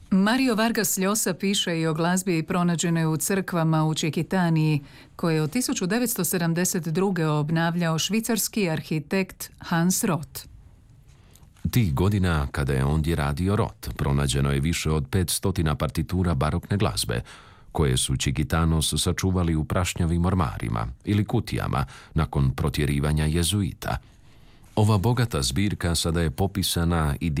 Mario Vargas Llosa piše i o glazbi pronađenoj u crkvama u Čikitaniji, koje je od 1972. obnavljao švicarski arhitekt Hans Roth. Tih godina, kada je ondje radio Roth, pronađeno je više od 500 partitura barokne glazbe, koje su Čikitanos sačuvali u prašnjavim ormarima ili kutijama nakon protjerivanja jezuita. Ova bogata zbirka sada je popisana i